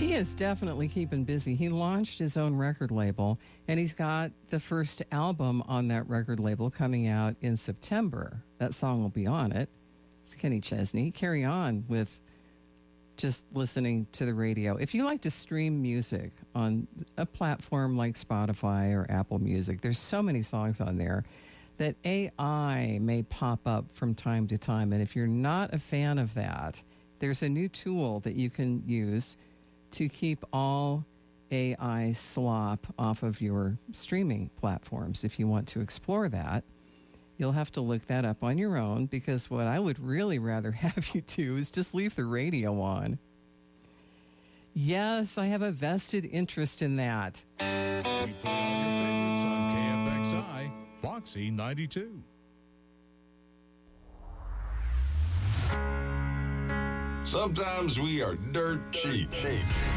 He is definitely keeping busy. He launched his own record label, and he's got the first album on that record label coming out in September. That song will be on it. It's Kenny Chesney. Carry on with just listening to the radio. If you like to stream music on a platform like Spotify or Apple Music, there's so many songs on there that AI may pop up from time to time. And if you're not a fan of that, there's a new tool that you can use to keep all AI slop off of your streaming platforms. If you want to explore that, you'll have to look that up on your own, because what I would really rather have you do is just leave the radio on. Yes, I have a vested interest in that. We play all your favorites on KFXI, Foxy 92. Sometimes we are dirt cheap.